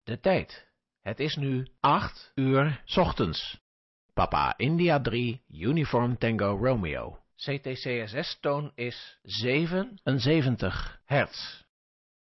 De tijd. Het is nu 8 uur 's ochtends. Papa India 3, Uniform Tango Romeo. CTCSS-toon is 77 hertz.